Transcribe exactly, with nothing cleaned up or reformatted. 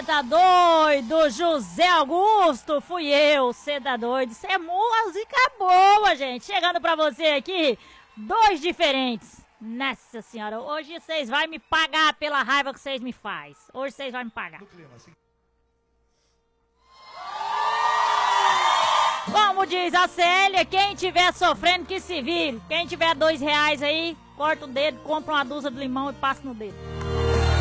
Cê tá doido, José Augusto, fui eu, cê tá doido. Isso é música boa, gente. Chegando pra você aqui, dois diferentes. Nossa senhora, hoje vocês vão me pagar pela raiva que vocês me fazem. Hoje vocês vão me pagar. Como diz a Célia, quem tiver sofrendo que se vire. Quem tiver dois reais aí, corta o dedo, compra uma dúzia de limão e passa no dedo.